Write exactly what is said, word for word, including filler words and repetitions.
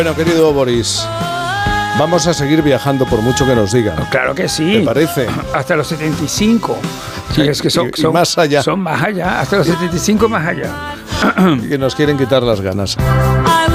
Bueno, querido Boris, vamos a seguir viajando por mucho que nos digan. Claro que sí. ¿Te parece? Hasta los setenta y cinco. O sea, Y, es que son, y- y son más allá. Son más allá, hasta los setenta y cinco más allá. Que nos quieren quitar las ganas.